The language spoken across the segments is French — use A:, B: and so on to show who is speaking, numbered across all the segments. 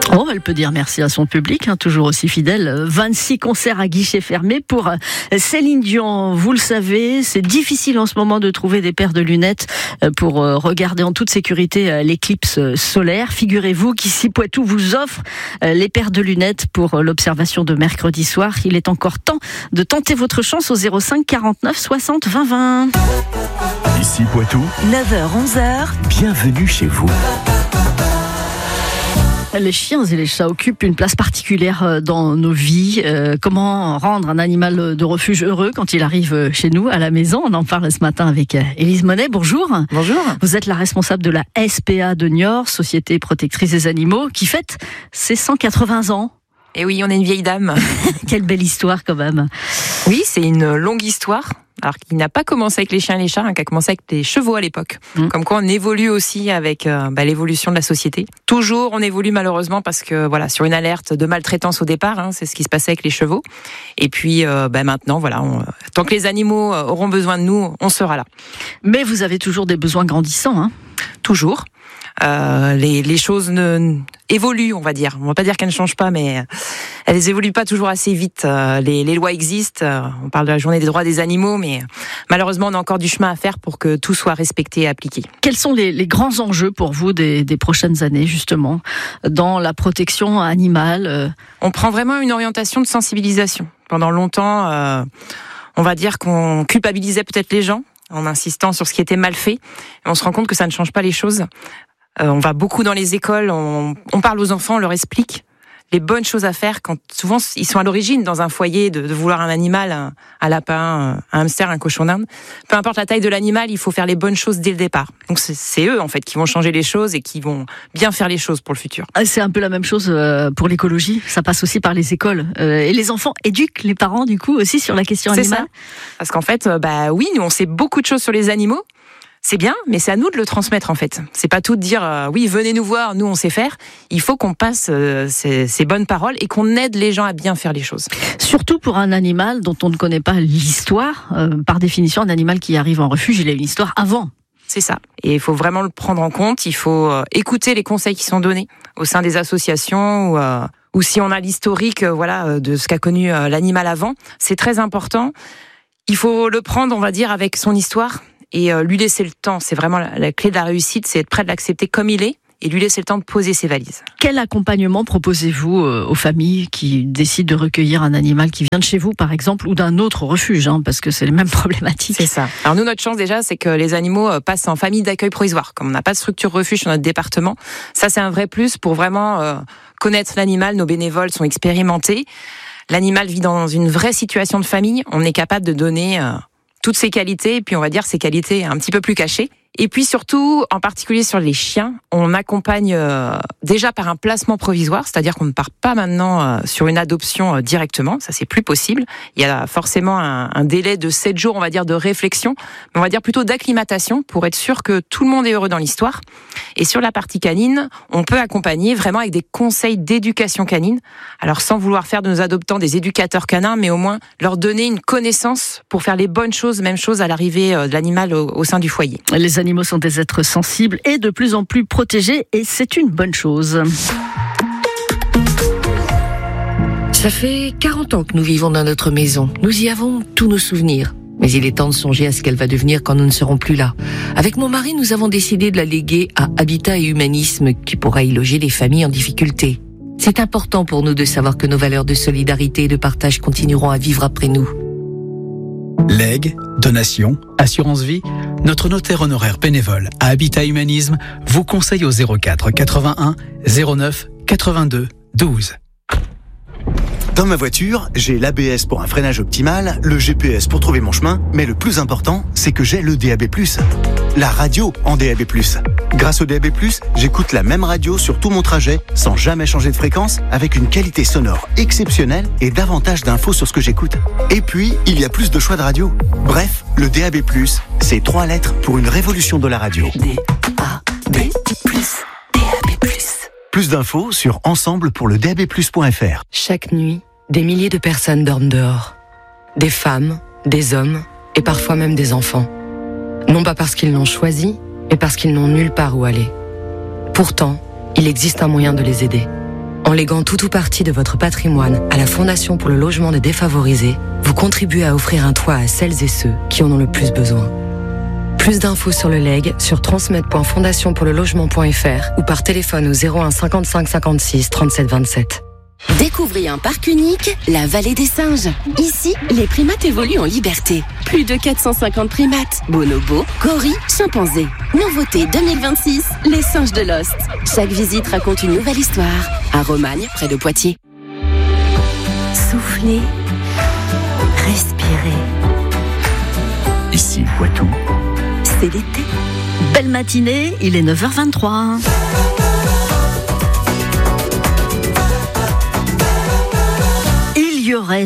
A: Oh, elle peut dire merci à son public, toujours aussi fidèle. 26 concerts à guichet fermé pour Céline Dion. Vous le savez, c'est difficile en ce moment de trouver des paires de lunettes pour regarder en toute sécurité l'éclipse solaire. Figurez-vous qu'ici Poitou vous offre les paires de lunettes pour l'observation de mercredi soir. Il est encore temps de tenter votre chance au 05 49 60 20 20.
B: Ici Poitou,
C: 9h-11h,
B: bienvenue chez vous.
A: Les chiens et les chats occupent une place particulière dans nos vies. Comment rendre un animal de refuge heureux quand il arrive chez nous, à la maison? On en parle ce matin avec Élise Monet. Bonjour.
D: Bonjour.
A: Vous êtes la responsable de la SPA de Niort, Société protectrice des animaux, qui fête ses 180 ans.
D: Et oui, on est une vieille dame.
A: Quelle belle histoire quand même.
D: Oui, c'est une longue histoire. Alors qui n'a pas commencé avec les chiens et les chats, qui a commencé avec les chevaux à l'époque. Comme quoi on évolue aussi avec l'évolution de la société. Toujours on évolue malheureusement parce que sur une alerte de maltraitance au départ, c'est ce qui se passait avec les chevaux. Et puis maintenant tant que les animaux auront besoin de nous, on sera là.
A: Mais vous avez toujours des besoins grandissants,
D: Toujours. Les choses évoluent, on va dire. On va pas dire qu'elles ne changent pas, mais elles évoluent pas toujours assez vite. Les lois existent. On parle de la journée des droits des animaux, mais malheureusement, on a encore du chemin à faire pour que tout soit respecté et appliqué.
A: Quels sont les grands enjeux pour vous des prochaines années, justement, dans la protection animale?
D: On prend vraiment une orientation de sensibilisation. Pendant longtemps, on va dire qu'on culpabilisait peut-être les gens en insistant sur ce qui était mal fait. Et on se rend compte que ça ne change pas les choses. On va beaucoup dans les écoles, on parle aux enfants, on leur explique les bonnes choses à faire quand souvent ils sont à l'origine dans un foyer de vouloir un animal, un lapin, un hamster, un cochon d'Inde. Peu importe la taille de l'animal, il faut faire les bonnes choses dès le départ. Donc c'est eux en fait qui vont changer les choses et qui vont bien faire les choses pour le futur.
A: C'est un peu la même chose pour l'écologie, ça passe aussi par les écoles. Et les enfants éduquent les parents du coup aussi sur la question animale.
D: C'est ça. Parce qu'en fait, oui, nous on sait beaucoup de choses sur les animaux. C'est bien, mais c'est à nous de le transmettre en fait. C'est pas tout de dire oui, venez nous voir, nous on sait faire. Il faut qu'on passe ces bonnes paroles et qu'on aide les gens à bien faire les choses.
A: Surtout pour un animal dont on ne connaît pas l'histoire. Par définition, un animal qui arrive en refuge, il a une histoire avant.
D: C'est ça. Et il faut vraiment le prendre en compte. Il faut écouter les conseils qui sont donnés au sein des associations ou si on a l'historique de ce qu'a connu l'animal avant. C'est très important. Il faut le prendre, on va dire, avec son histoire. Et lui laisser le temps, c'est vraiment la clé de la réussite, c'est être prêt de l'accepter comme il est et lui laisser le temps de poser ses valises.
A: Quel accompagnement proposez-vous aux familles qui décident de recueillir un animal qui vient de chez vous, par exemple, ou d'un autre refuge, parce que c'est les mêmes problématiques?
D: C'est ça. Alors nous, notre chance déjà, c'est que les animaux passent en famille d'accueil provisoire. Comme on n'a pas de structure refuge sur notre département, ça c'est un vrai plus pour vraiment connaître l'animal. Nos bénévoles sont expérimentés. L'animal vit dans une vraie situation de famille. On est capable de donner toutes ses qualités, et puis on va dire ses qualités un petit peu plus cachées. Et puis surtout, en particulier sur les chiens, on accompagne déjà par un placement provisoire, c'est-à-dire qu'on ne part pas maintenant sur une adoption directement, ça c'est plus possible. Il y a forcément un délai de 7 jours, on va dire, de réflexion, mais on va dire plutôt d'acclimatation pour être sûr que tout le monde est heureux dans l'histoire. Et sur la partie canine, on peut accompagner vraiment avec des conseils d'éducation canine, alors sans vouloir faire de nos adoptants des éducateurs canins, mais au moins leur donner une connaissance pour faire les bonnes choses, même chose à l'arrivée de l'animal au sein du foyer.
A: Les animaux sont des êtres sensibles et de plus en plus protégés, et c'est une bonne chose.
C: Ça fait 40 ans que nous vivons dans notre maison. Nous y avons tous nos souvenirs. Mais il est temps de songer à ce qu'elle va devenir quand nous ne serons plus là. Avec mon mari, nous avons décidé de la léguer à Habitat et Humanisme, qui pourra y loger les familles en difficulté. C'est important pour nous de savoir que nos valeurs de solidarité et de partage continueront à vivre après nous.
E: Legs, donations, assurance vie, notre notaire honoraire bénévole à Habitat Humanisme vous conseille au 04 81 09 82 12.
F: Dans ma voiture, j'ai l'ABS pour un freinage optimal, le GPS pour trouver mon chemin, mais le plus important, c'est que j'ai le DAB+. La radio en DAB+. Grâce au DAB+, j'écoute la même radio sur tout mon trajet, sans jamais changer de fréquence, avec une qualité sonore exceptionnelle et davantage d'infos sur ce que j'écoute. Et puis, il y a plus de choix de radio. Bref, le DAB+, c'est 3 lettres pour une révolution de la radio.
C: DAB+. DAB+.
F: Plus d'infos sur ensemblepourledabplus.fr.
C: Chaque nuit, des milliers de personnes dorment dehors. Des femmes, des hommes et parfois même des enfants. Non pas parce qu'ils l'ont choisi, mais parce qu'ils n'ont nulle part où aller. Pourtant, il existe un moyen de les aider. En léguant tout ou partie de votre patrimoine à la Fondation pour le logement des défavorisés, vous contribuez à offrir un toit à celles et ceux qui en ont le plus besoin. Plus d'infos sur le legs sur transmet.fondationpourlelogement.fr ou par téléphone au 01 55 56 37 27.
G: Découvrez un parc unique, la Vallée des Singes. Ici, les primates évoluent en liberté. Plus de 450 primates, bonobos, gorilles, chimpanzés. Nouveauté 2026, les singes de Lost. Chaque visite raconte une nouvelle histoire. À Romagne, près de Poitiers. Soufflez, respirez.
B: Ici Poitou.
G: C'est l'été.
A: Belle matinée, il est 9h23. Il y aurait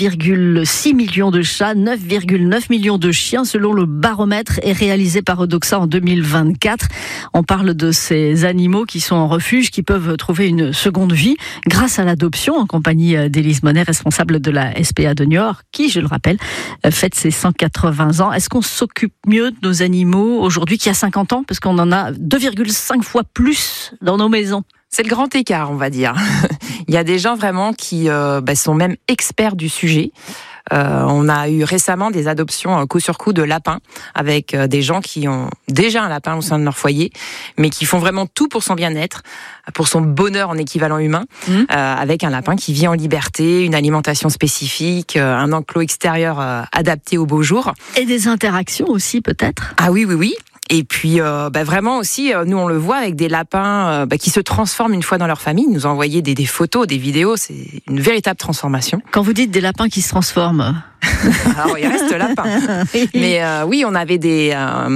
A: 16,6 millions de chats, 9,9 millions de chiens selon le baromètre et réalisé par Odoxa en 2024. On parle de ces animaux qui sont en refuge, qui peuvent trouver une seconde vie grâce à l'adoption en compagnie d'Élise Monet, responsable de la SPA de Niort, qui, je le rappelle, fête ses 180 ans. Est-ce qu'on s'occupe mieux de nos animaux aujourd'hui qu'il y a 50 ans? Parce qu'on en a 2,5 fois plus dans nos maisons.
D: C'est le grand écart, on va dire. Il y a des gens vraiment qui sont même experts du sujet. On a eu récemment des adoptions coup sur coup de lapins avec des gens qui ont déjà un lapin au sein de leur foyer, mais qui font vraiment tout pour son bien-être, pour son bonheur en équivalent humain, avec un lapin qui vit en liberté, une alimentation spécifique, un enclos extérieur adapté au beau jour.
A: Et des interactions aussi peut-être?
D: Ah oui. Et puis vraiment aussi, nous on le voit avec des lapins qui se transforment une fois dans leur famille. Ils nous ont envoyé des photos, des vidéos, c'est une véritable transformation.
A: Quand vous dites des lapins qui se transforment...
D: Alors il reste lapin. Mais oui, on avait des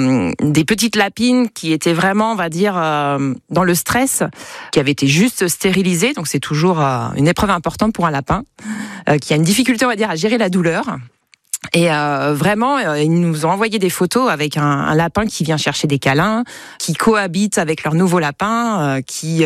D: petites lapines qui étaient vraiment, on va dire, dans le stress, qui avaient été juste stérilisées. Donc c'est toujours une épreuve importante pour un lapin, qui a une difficulté, on va dire, à gérer la douleur. Et vraiment, ils nous ont envoyé des photos avec un lapin qui vient chercher des câlins, qui cohabite avec leur nouveau lapin, qui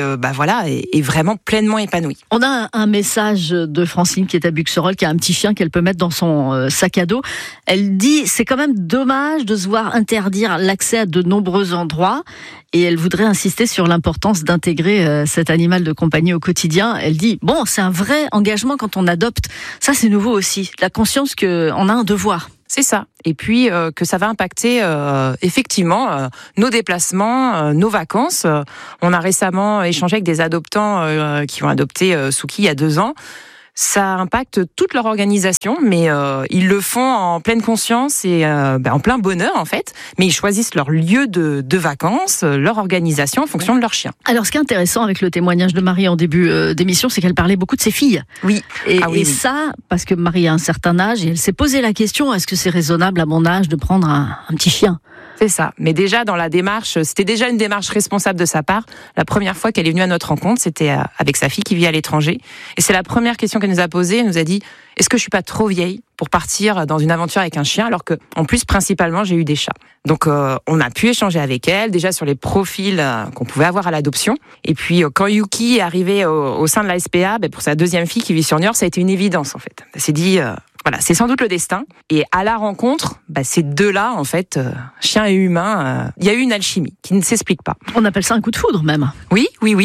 D: est vraiment pleinement épanoui.
A: On a un message de Francine qui est à Buxerolles, qui a un petit chien qu'elle peut mettre dans son sac à dos. Elle dit, c'est quand même dommage de se voir interdire l'accès à de nombreux endroits. Et elle voudrait insister sur l'importance d'intégrer cet animal de compagnie au quotidien. Elle dit, bon, c'est un vrai engagement quand on adopte. Ça, c'est nouveau aussi. La conscience qu'on a un devoir.
D: C'est ça. Et puis que ça va impacter effectivement nos déplacements, nos vacances. On a récemment échangé avec des adoptants qui ont adopté Suki il y a 2 ans. Ça impacte toute leur organisation, mais ils le font en pleine conscience et en plein bonheur en fait. Mais ils choisissent leur lieu de vacances, leur organisation en fonction de leur chien.
A: Alors ce qui est intéressant avec le témoignage de Marie en début d'émission, c'est qu'elle parlait beaucoup de ses filles.
D: Oui.
A: Et ça, parce que Marie a un certain âge et elle s'est posé la question, est-ce que c'est raisonnable à mon âge de prendre un petit chien ?
D: C'est ça. Mais déjà, dans la démarche, c'était déjà une démarche responsable de sa part. La première fois qu'elle est venue à notre rencontre, c'était avec sa fille qui vit à l'étranger. Et c'est la première question qu'elle nous a posée. Elle nous a dit, est-ce que je suis pas trop vieille pour partir dans une aventure avec un chien, alors que, en plus, principalement, j'ai eu des chats. Donc, on a pu échanger avec elle, déjà sur les profils qu'on pouvait avoir à l'adoption. Et puis, quand Yuki est arrivé au sein de la SPA, pour sa deuxième fille qui vit sur Niort, ça a été une évidence, en fait. Elle s'est dit, voilà, c'est sans doute le destin. Et à la rencontre, ces deux-là, en fait, chien et humain, il y a eu une alchimie qui ne s'explique pas.
A: On appelle ça un coup de foudre, même.
D: Oui.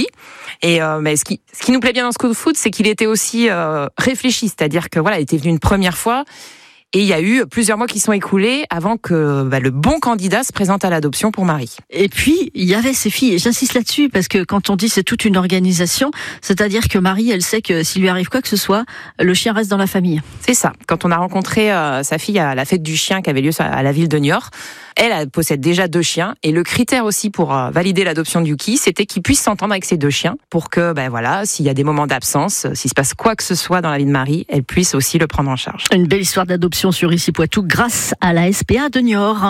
D: Et ce qui nous plaît bien dans ce coup de foudre, c'est qu'il était aussi réfléchi, c'est-à-dire que voilà, il était venu une première fois. Et il y a eu plusieurs mois qui sont écoulés avant que le bon candidat se présente à l'adoption pour Marie.
A: Et puis, il y avait ses filles. Et j'insiste là-dessus parce que quand on dit c'est toute une organisation, c'est-à-dire que Marie, elle sait que s'il lui arrive quoi que ce soit, le chien reste dans la famille.
D: C'est ça. Quand on a rencontré sa fille à la fête du chien qui avait lieu à la ville de Niort, elle possède déjà 2 chiens. Et le critère aussi pour valider l'adoption de Yuki, c'était qu'il puisse s'entendre avec ces 2 chiens pour que, s'il y a des moments d'absence, s'il se passe quoi que ce soit dans la vie de Marie, elle puisse aussi le prendre en charge.
A: Une belle histoire d'adoption sur Ici Poitou grâce à la SPA de Niort.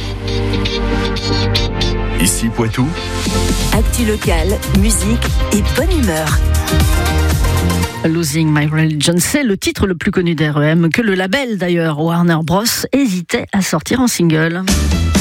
B: Ici Poitou.
G: Actu locale, musique et bonne humeur.
A: Losing My Religion, c'est le titre le plus connu d'REM que le label d'ailleurs Warner Bros hésitait à sortir en single.